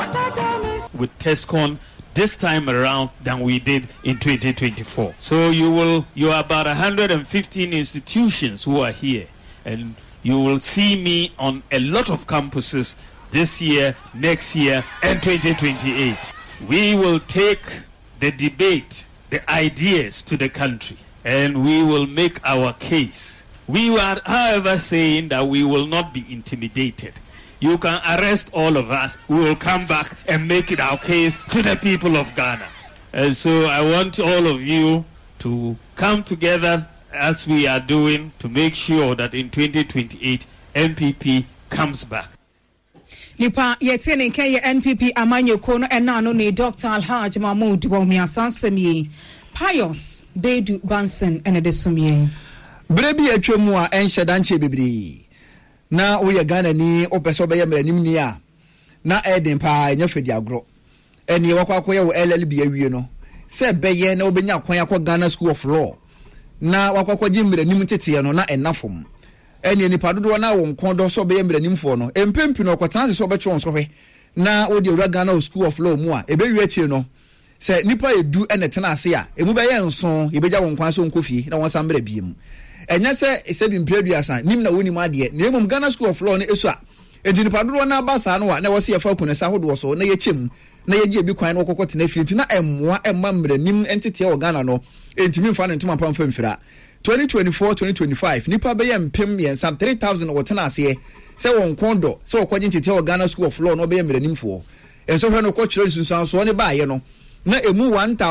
with TESCON this time around than we did in 2024. So you are about 115 institutions who are here, and you will see me on a lot of campuses this year, next year, and 2028. We will take the debate, the ideas to the country, and we will make our case. We are, however, saying that we will not be intimidated. You can arrest all of us. We will come back and make it our case to the people of Ghana. And so I want all of you to come together as we are doing to make sure that in 2028 NPP comes back. Nipa yetene ke NPP amanyo kono enano ni Dr. Alhaj Mahmoud Bawumia Sansemi Pius Bedu Bansen enedesumie Brebi atwemu a enhyedanche bebri na wo ye Ghana ni opeso be ye mranim ni a na eden pa enya fedi agro eni wakwakoye wo LLB awie no se be ye na obenya kwan akọ Ghana School of Law na wakwakoje mranim tete no na enafom eni nipa dodo na wo nkondo so be ye mranim fo no empempi no kwatan se obetwe onsohwe na wo de ura Ghana School of Law mu a ebewie akire no se nipa edu ene tena ase a emu be ye nso ebeja wo nkwan so nkofie na won sambra biem enya se esebi mpredu asan nim na woni mu ade na emum Ghana School of Law ne esu a enti nipa dodo na abasa no a na wo se yefa kunesa hodo so na yechem na yeje ebi kwan no kokko tena fie na emmoa emma mranim entete wo Ghana no enti mimfa ne ntuma pamfa mfira 2024-2025 nipa be ye mpem yensa 3000 wo tena ase se won kondo se wo kwaje entete wo Ghana School of Law no be ye mranim fo enso hwe no ko kire nsunsan so ne baaye no na emu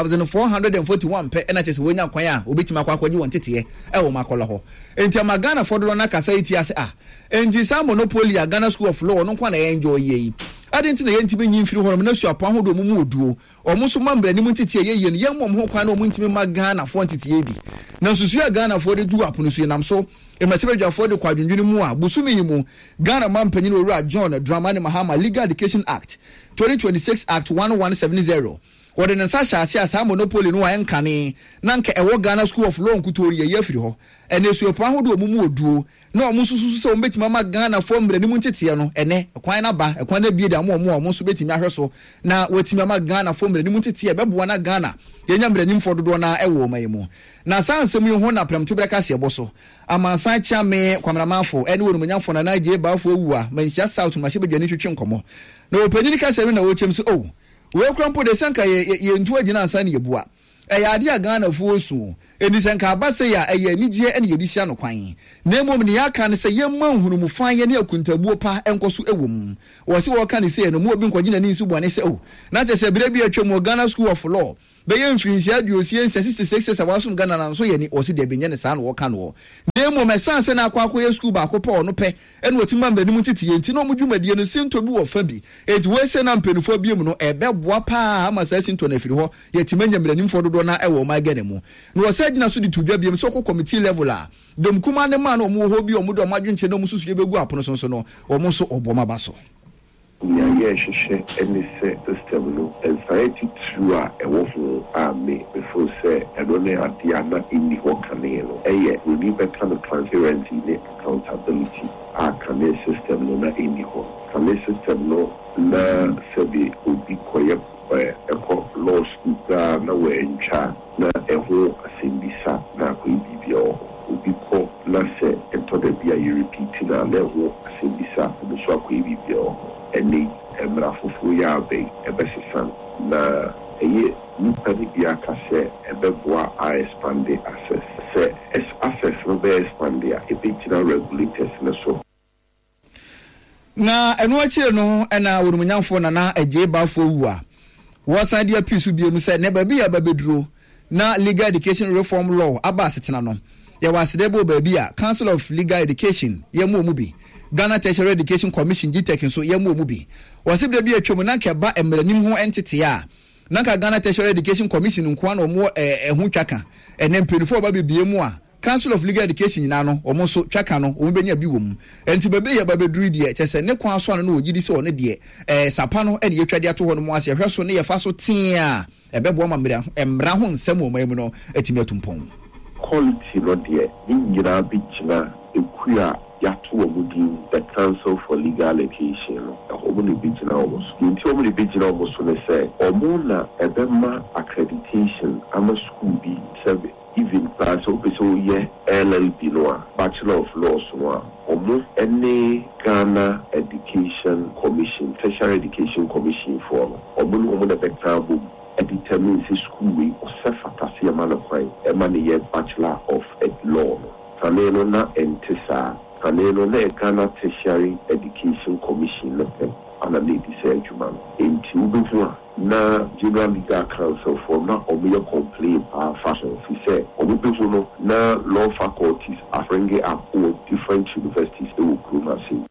1441 pe na chese wonya kwan a obetima akwaje won tete wo makola ho enti ama Ghana fodoro na kasa iti ase enti sa monopoly a Ghana School of Law no kwa na enjoy yi adenti na yentimi nyimfiri ho na suapa hodo mu oduo omuso mambra ni muntete ye ye ye mmom ho kwa na omuntimi ma Ghana fo ntete ye bi na susu ya Ghana fo de du apono su nam so emasebedwa fo de kwadwendwene mu a busumi yi mu Ghana mampanyin owura John Dramani Mahama Legal Education Act 2026 Act 1170 wode nsa hyase asa monopoly no wa enkane na nka ewo Ghana School of Law nkutori ye afiri ho ene suapa hodo mu oduo na omususu se ombetima ma Ghana fo mbre ni muntete no ene kwan na ba kwan na bie da mo so betimi ahweso na watimi ma Ghana fo mbre ni muntete beboa na Ghana yenya mbre ni mfododo na ewo mayemu na sansem yi ho na premto breka se boso amansan cha me kwamramafo ene wonu manyafo na je baafo awua manhia south ma shebedwane twetwe nkomo na opanyini ka se me na wochem so we krampo de sanka ye ntu agina ansa ne yebua ade a Ghana fo osu eni sanka abase ya eye nigye ene yebisia no kwan na emom ne yaka ne se yemma nhunum fan ye ne akuntabuo pa enkoso ewom wo se wo ka ne se no mo obi nkogina ni nsu buane se na je se bire bi atwem Ghana School of Law be ye mfinsia aduosie 66 sawasom Ghana na so ye ni o se de benye ne sa no wo ka no na emom esanse na akwa school ba akopɔ no pe ene wotima mba ni mutiti ye nti no mo dwumadie no sinto bi wo fa bi enti we se na mpenufo biem no ebeboa pa ama sa sinto na firi ho ye timanya mranim fo dodo na ewo ma Ghana mu no wo se gina so di tudwa biem so ko committee level a dom kuma ne ma no mo ho bi o mo do madwenche no mo susu ye begu apono so no o mo so oboma ba so yeah, any system no anxiety through a woeful army before say I don't know at the other in the work canal. We need better kind of transparency, accountability. Our canal system no na in the work. Canal system no na sabi would be quiet by a law school na we in charge na a whole assembisa na we be bio would be called na say and to the be a repeating na level assembisa no so we be bio. Any emrafufu ya be ebesisan na eye nipani bia ka se ebeboa a expand the access se access no be expand ya ebitina regulators na so na enu achire no na worumunyamfo na agye bafo wu a wo san dia pisu biem se ne ba bia babeduro na Legal Education Reform Law aba setena no ye wasedebo ba bia Council of Legal Education ye mu bi Ghana Tertiary Education Commission GTEC so ye mu bi wasebde bi atwom na ka ba emranim ho entity a na ka Ghana Tertiary Education Commission nko na omo ehu twaka enempenufo ba bibie mu a Council of Legal Education nyina no omo so twaka no omo benya bi wom enti bebe ye ba beduru die chese ne kwa so no ogidi se one de sapa no ene yetwade ato ho no mo ase hwe so ne ye fa so tia ebebo ma emra ho nsem o mamu no atimi atumpon quality no de nyira bi china ekuya yato omudin the Council for Legal Education. Omuni bijina almost. Inti omuni bijina almost ne say omuna ebema accreditation ama school bi serve even class so yeah LLB no Bachelor of Laws no omo any Ghana Education Commission, Tertiary Education Commission for omo na bekabo determines school we osefata se man kwai e man ye Bachelor of Law. Kanelo na entisa kanelo na Ghana Tertiary Education Commission no ana lady say juma enti ubefu na General Legal Council for na omo complain fashion fi say obefu no na law faculties afrenge up with different universities they will grow say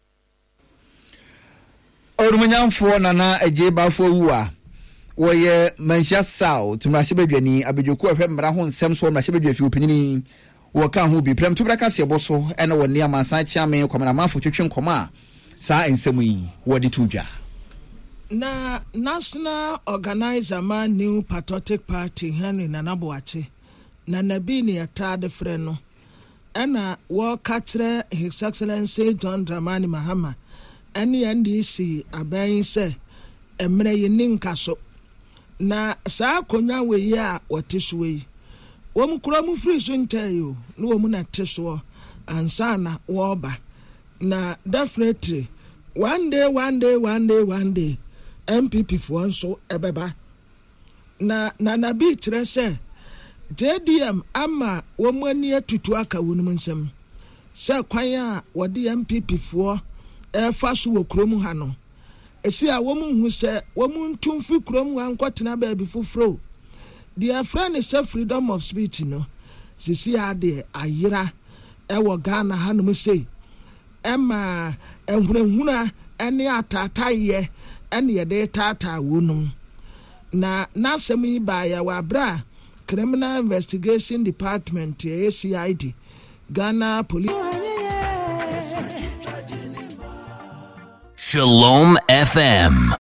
Orumanyamfo nana ejebafo wuwa woye Manchia South tumrashebedwani abejoku ahwe mra ho nsem so mrashebedwa fi opinini wo ka ho bi prem tubraka se boso ene woni amansan chiame kwamana mafo twetwe nkoma saa ensemu yi wodi tudwa na National Organizer Man New Patriotic Party Henry Nanaboache na nabini ya tade freno ena wo katre His Excellency John Dramani Mahama eni NDC abayin se emre yininka so na saa konya we ya wotiso yi wo mukura mu free so ntayo no wo mu na teso ansa na wo ba na definitely one day MPP for nso ebeba na nabi kire se JDM ama wo mu ani atutu aka wonum nsem se kwan a wode MPP for fa so wo krom ha no esi a wo mu hu se wo mu ntumfi krom ha nkotena ba bi foforo dia friend is freedom of speech no sisi ade ayira wo Ghana ha no sei ema enhunahuna ene atataye ene yede tata wonum na nasem yi ba ya wa bra Criminal Investigation Department ACID Ghana Police Shalom FM